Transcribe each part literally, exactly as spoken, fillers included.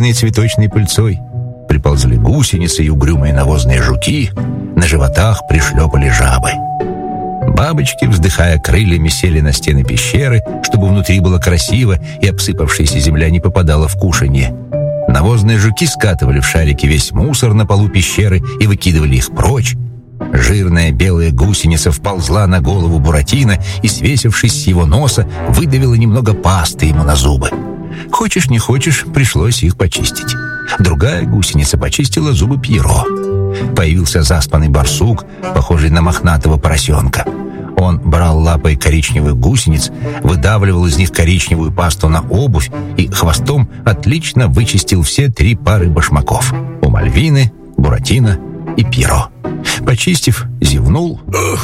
усыпанные цветочной пыльцой. Приползли гусеницы и угрюмые навозные жуки, на животах пришлепали жабы. Бабочки, вздыхая крыльями, сели на стены пещеры, чтобы внутри было красиво и обсыпавшаяся земля не попадала в кушанье. Навозные жуки скатывали в шарики весь мусор на полу пещеры и выкидывали их прочь. Жирная белая гусеница вползла на голову Буратино и, свесившись с его носа, выдавила немного пасты ему на зубы. Хочешь не хочешь, пришлось их почистить. Другая гусеница почистила зубы Пьеро. Появился заспанный барсук, похожий на мохнатого поросенка. Он брал лапой коричневых гусениц, выдавливал из них коричневую пасту на обувь и хвостом отлично вычистил все три пары башмаков у Мальвины, Буратино и Пьеро. Почистив, зевнул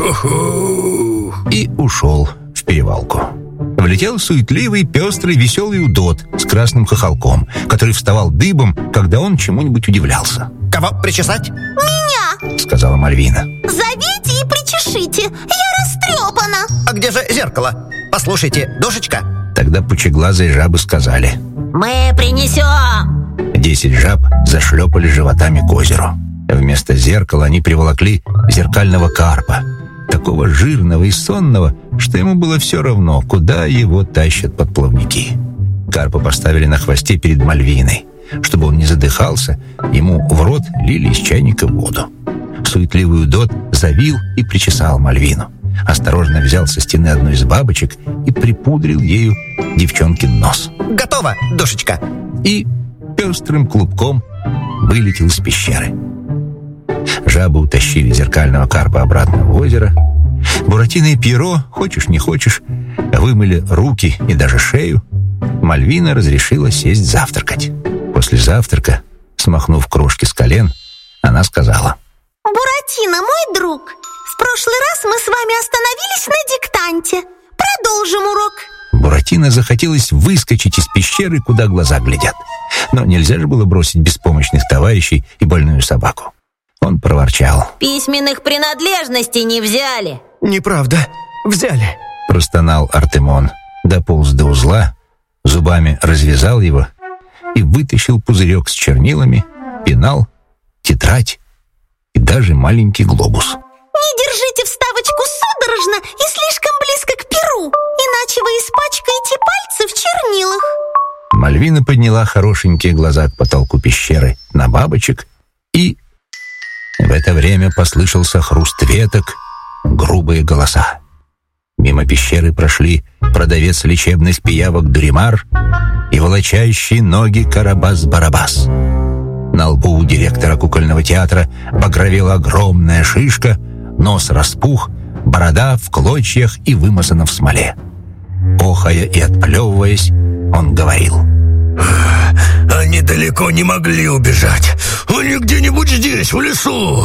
и ушел в перевалку. Влетел суетливый, пестрый, веселый удод с красным хохолком, который вставал дыбом, когда он чему-нибудь удивлялся. «Кого причесать?» «Меня!» — сказала Мальвина. «Зовите и причешите, я растрепана!» «А где же зеркало? Послушайте, душечка!» Тогда пучеглазые жабы сказали: «Мы принесем!» Десять жаб зашлепали животами к озеру. Вместо зеркала они приволокли зеркального карпа, такого жирного и сонного, что ему было все равно, куда его тащат подплавники. Карпа поставили на хвосте перед Мальвиной. Чтобы он не задыхался, ему в рот лили из чайника воду. Суетливый удод завил и причесал Мальвину. Осторожно взял со стены одну из бабочек и припудрил ею девчонкин нос. «Готово, душечка!» И пестрым клубком вылетел из пещеры. Жабы утащили зеркального карпа обратно в озеро. Буратино и Пьеро, хочешь не хочешь, вымыли руки и даже шею. Мальвина разрешила сесть завтракать. После завтрака, смахнув крошки с колен, она сказала: «Буратино, мой друг, в прошлый раз мы с вами остановились на диктанте. Продолжим урок». Буратино захотелось выскочить из пещеры, куда глаза глядят. Но нельзя же было бросить беспомощных товарищей и больную собаку. Он проворчал: «Письменных принадлежностей не взяли». «Неправда, взяли», — простонал Артемон, дополз до узла, зубами развязал его и вытащил пузырек с чернилами, пенал, тетрадь и даже маленький глобус. «Не держите вставочку судорожно и слишком близко к перу, иначе вы испачкаете пальцы в чернилах». Мальвина подняла хорошенькие глаза к потолку пещеры на бабочек, и в это время послышался хруст веток, грубые голоса. Мимо пещеры прошли продавец лечебных пиявок Дуримар и волочающий ноги Карабас-Барабас. На лбу у директора кукольного театра багровела огромная шишка, нос распух, борода в клочьях и вымазана в смоле. Охая и отплевываясь, он говорил: «Они далеко не могли убежать. Они где-нибудь здесь, в лесу».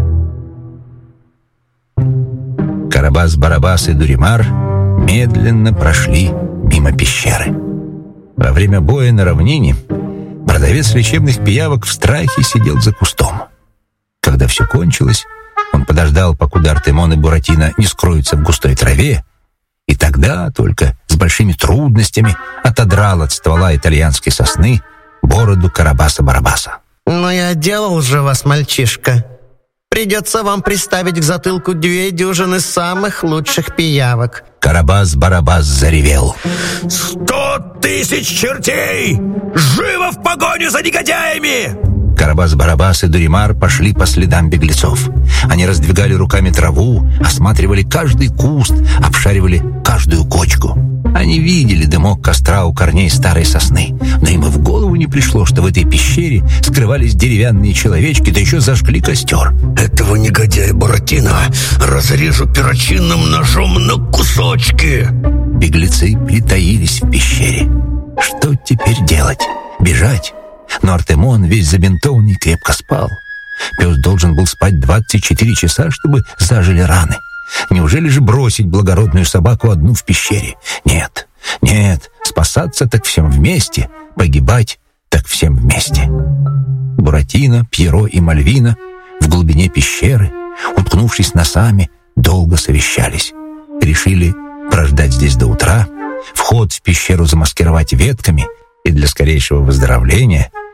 Карабас-Барабас и Дуримар медленно прошли мимо пещеры. Во время боя на равнине продавец лечебных пиявок в страхе сидел за кустом. Когда все кончилось, он подождал, покуда Артемон и Буратино не скроются в густой траве, и тогда только с большими трудностями отодрал от ствола итальянской сосны бороду Карабаса-Барабаса. «Ну и отделал же вас, мальчишка. Придется вам приставить к затылку две дюжины самых лучших пиявок». Карабас-Барабас заревел: «Сто тысяч чертей! Живо в погоню за негодяями!» Карабас-Барабас и Дуримар пошли по следам беглецов. Они раздвигали руками траву, осматривали каждый куст, обшаривали каждую кочку. Они видели дымок костра у корней старой сосны, но им и в голову не пришло, что в этой пещере скрывались деревянные человечки, да еще зажгли костер. «Этого негодяя Буратино разрежу перочинным ножом на кусочки!» Беглецы притаились в пещере. Что теперь делать? Бежать? Но Артемон, весь забинтованный, крепко спал. Пес должен был спать двадцать четыре часа, чтобы зажили раны. Неужели же бросить благородную собаку одну в пещере? Нет, нет, спасаться так всем вместе, погибать так всем вместе. Буратино, Пьеро и Мальвина в глубине пещеры, уткнувшись носами, долго совещались. Решили прождать здесь до утра, вход в пещеру замаскировать ветками и для скорейшего выздоровления